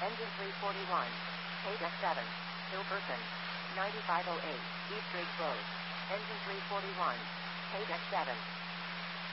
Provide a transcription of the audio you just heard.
Engine 341. Paydeck 7. Hilperson. 9508. East Ridge Road. Engine 341. Paydeck 7.